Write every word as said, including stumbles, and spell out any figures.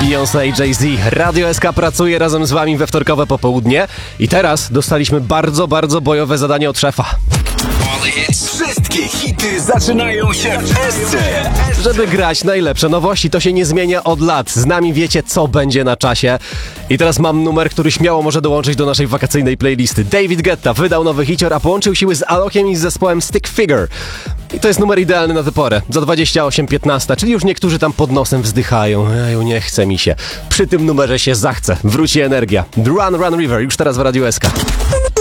Beyoncé i Jay-Z. Radio S K pracuje razem z wami we wtorkowe popołudnie i teraz dostaliśmy bardzo, bardzo bojowe zadanie od szefa. Wszystkie hity zaczynają się w S C. Żeby grać najlepsze nowości, to się nie zmienia od lat. Z nami wiecie, co będzie na czasie. I teraz mam numer, który śmiało może dołączyć do naszej wakacyjnej playlisty. David Guetta wydał nowy hicior, a połączył siły z Alokiem i z zespołem Stick Figure. I to jest numer idealny na tę porę. Za dwadzieścia osiem piętnaście, czyli już niektórzy tam pod nosem wzdychają. Eju, nie chce mi się. Przy tym numerze się zachce. Wróci energia. Run, Run River, już teraz w Radiu S K.